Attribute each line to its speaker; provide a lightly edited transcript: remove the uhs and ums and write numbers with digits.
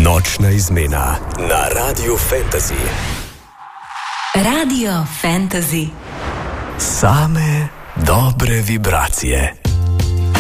Speaker 1: Nočna izmena na Radio Fantasy.
Speaker 2: Radio Fantasy.
Speaker 1: Same dobre vibracije.